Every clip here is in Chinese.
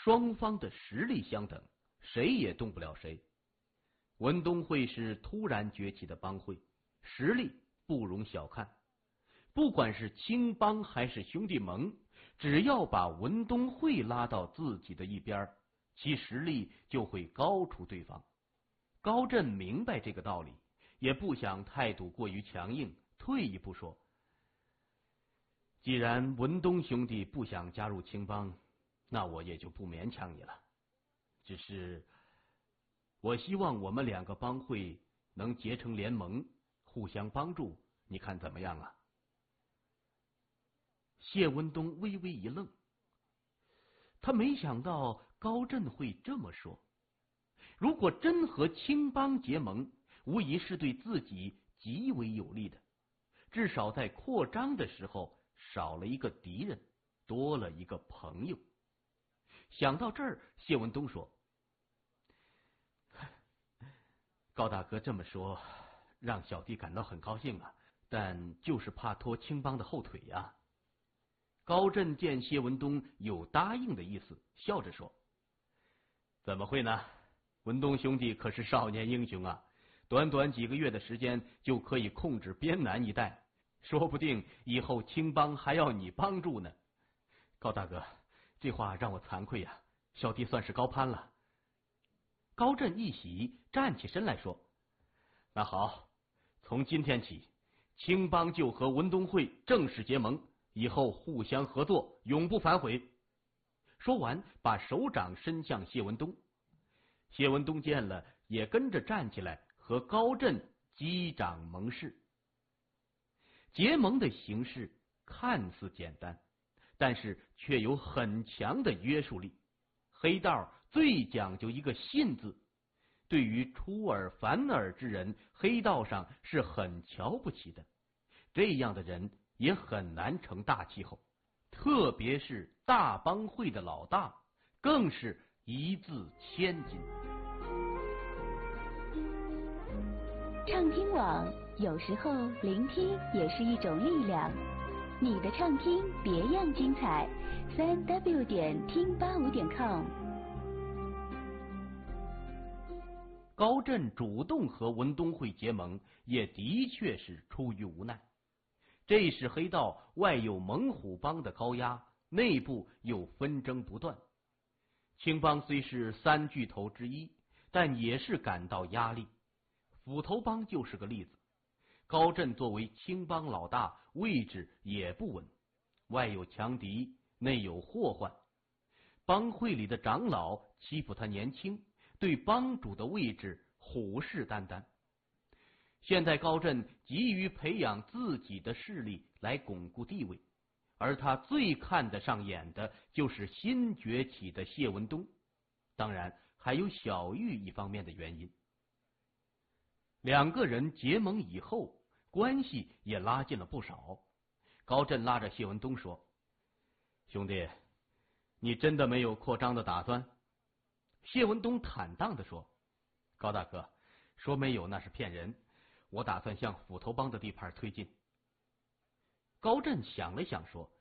双方的实力相等，谁也动不了谁。文东会是突然崛起的帮会，实力不容小看。不管是青帮还是兄弟盟，只要把文东会拉到自己的一边，其实力就会高出对方。高震明白这个道理，也不想态度过于强硬，退一步说：既然文东兄弟不想加入青帮，那我也就不勉强你了。只是我希望我们两个帮会能结成联盟，互相帮助，你看怎么样啊？谢文东微微一愣，他没想到高震会这么说。如果真和青帮结盟，无疑是对自己极为有利的，至少在扩张的时候少了一个敌人，多了一个朋友。想到这儿，谢文东说：高大哥这么说，让小弟感到很高兴啊，但就是怕拖青帮的后腿呀。高震见谢文东有答应的意思，笑着说：怎么会呢？文东兄弟可是少年英雄啊，短短几个月的时间就可以控制边南一带，说不定以后青帮还要你帮助呢。高大哥，这话让我惭愧呀，小弟算是高攀了。高震一喜，站起身来说：那好，从今天起，青帮就和文东会正式结盟，以后互相合作，永不反悔。说完，把手掌伸向谢文东。谢文东见了，也跟着站起来，和高震击掌盟誓。结盟的形式看似简单，但是却有很强的约束力。黑道最讲究一个信字，对于出尔反尔之人，黑道上是很瞧不起的。这样的人也很难成大气候，特别是大帮会的老大，更是一字千金。 畅听网，有时候聆听也是一种力量。你的畅听别样精彩，3w 点听85.com。 高震主动和文东会结盟，也的确是出于无奈。这是黑道外有猛虎帮的高压，内部又纷争不断。青帮虽是三巨头之一，但也是感到压力。斧头帮就是个例子。高震作为青帮老大，位置也不稳，外有强敌，内有祸患。帮会里的长老欺负他年轻，对帮主的位置虎视眈眈。现在高震急于培养自己的势力来巩固地位，而他最看得上眼的就是新崛起的谢文东，当然还有小玉一方面的原因。两个人结盟以后，关系也拉近了不少。高震拉着谢文东说：兄弟，你真的没有扩张的打算？谢文东坦荡地说：高大哥，说没有那是骗人，我打算向斧头帮的地盘推进。高震想了想说：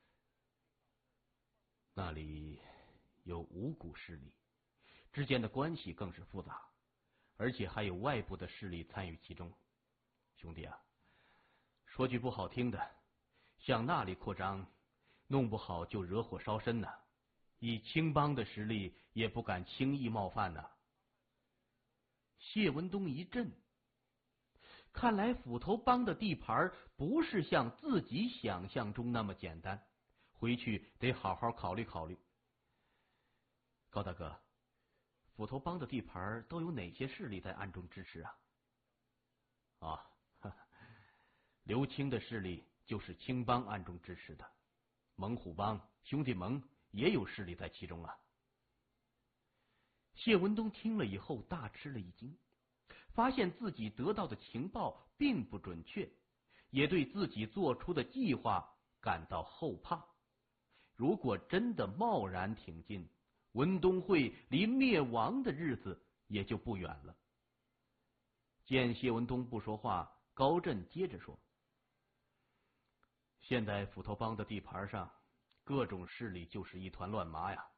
那里有五股势力，之间的关系更是复杂，而且还有外部的势力参与其中。兄弟啊，说句不好听的，向那里扩张，弄不好就惹火烧身呢。以青帮的实力，也不敢轻易冒犯呢。谢文东一震，看来斧头帮的地盘不是像自己想象中那么简单，回去得好好考虑考虑。高大哥，斧头帮的地盘都有哪些势力在暗中支持啊？刘青的势力就是青帮暗中支持的，猛虎帮、兄弟盟也有势力在其中啊。谢文东听了以后大吃了一惊，发现自己得到的情报并不准确，也对自己做出的计划感到后怕。如果真的贸然挺进，文东会离灭亡的日子也就不远了。见谢文东不说话，高震接着说：现在斧头帮的地盘上，各种势力就是一团乱麻呀。